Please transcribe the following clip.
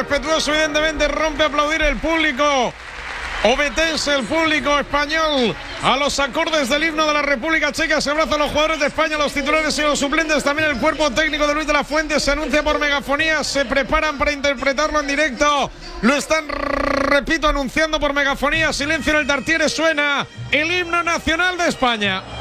respetuoso, evidentemente, rompe a aplaudir el público obetense, el público español, a los acordes del himno de la República Checa. Se abrazan los jugadores de España, los titulares y los suplentes. También el cuerpo técnico de Luis de la Fuente se anuncia por megafonía. Se preparan para interpretarlo en directo. Lo están, repito, anunciando por megafonía. Silencio en el Tartiere, suena el himno nacional de España.